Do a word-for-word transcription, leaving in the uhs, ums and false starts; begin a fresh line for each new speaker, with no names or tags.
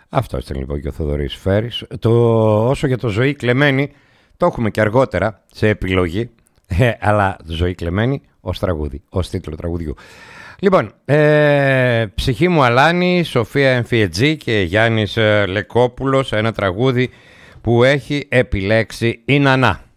Αυτό ήταν λοιπόν και ο Θοδωρής Φέρης. Το, όσο για το Ζωή Κλεμένη, το έχουμε και αργότερα σε επιλογή, ε, αλλά Ζωή Κλεμένη ως τραγούδι, ως τίτλο τραγουδιού. Λοιπόν, ε, Ψυχή μου αλάνη, Σοφία Εμφιετζή και Γιάννης ε, Λεκόπουλος, ένα τραγούδι που έχει επιλέξει η Νανά.